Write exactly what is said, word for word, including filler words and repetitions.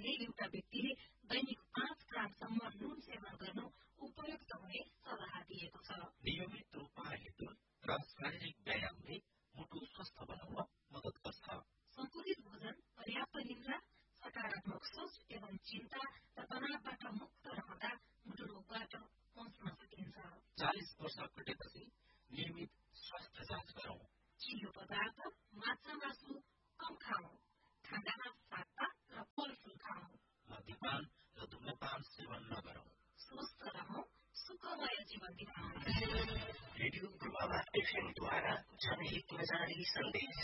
लागि एउटा व्यक्तिले दैनिक पाँच ग्रामसम्म नुन सेवन गर्नु उपयुक्त हुने सल्लाह दिएको छ। नियमित रूपमा हिँड्डुल र शारीरिक व्यायामले मुटु स्वस्थ बनाउन मद्दत गर्छ। सन्तुलित भोजन, पर्याप्त निद्रा, सकारात्मक सोच एवं चिन्ता र तनावबाट मुक्त रहँदा मुटु रोगबाट बच्न सकिन्छ। चालिस वर्ष कटेपछि नियमित स्वास्थ्य जाँच गरौं। चियो पदार्थ, माछा मासु कम खाऊ। खानामा सादा र फलफूल खाऊ। मद्यपान र धूम्रपान सेवन नगरौं। स्वस्थ रहौं, सुखमय जीवन बिताऊ। रेडियो प्रभावा एफएम द्वारा जनहितमा जारी सन्देश।